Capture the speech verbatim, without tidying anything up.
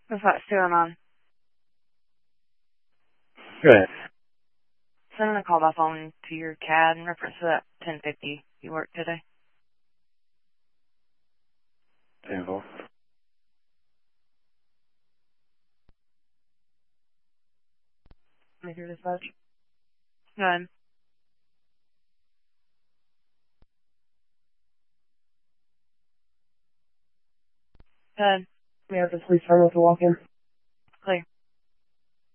What's that going on? Go ahead. Sending a call by phone to your C A D in reference to that ten fifty you worked today. ten four. Major dispatch. Go ahead. Go ahead. We have the police department to walk in.